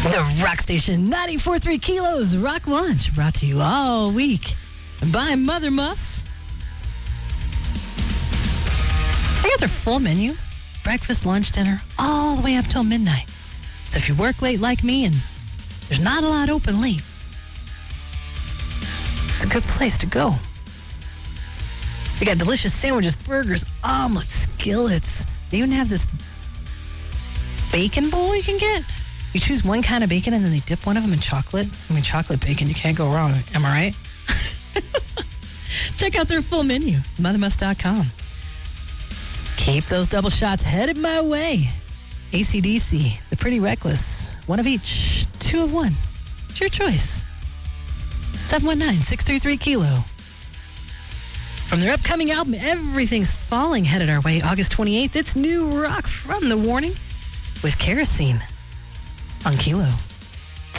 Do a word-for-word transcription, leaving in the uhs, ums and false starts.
The Rock Station, ninety-four point three Kilos Rock Lunch, brought to you all week by Mother Muffs. They got their full menu, breakfast, lunch, dinner, all the way up till midnight. So if you work late like me and there's not a lot open late, it's a good place to go. They got delicious sandwiches, burgers, omelets, skillets. They even have this bacon bowl you can get. You choose one kind of bacon and then they dip one of them in chocolate. I mean, chocolate bacon, you can't go wrong. Am I right? Check out their full menu, mother muffs dot com. Keep those double shots headed my way. A C D C, The Pretty Reckless, one of each, two of one. It's your choice. seven one nine, six three three, Kilo. From their upcoming album, Everything's Falling, headed our way, August twenty-eighth. It's new rock from The Warning with Kerosene on Kilo.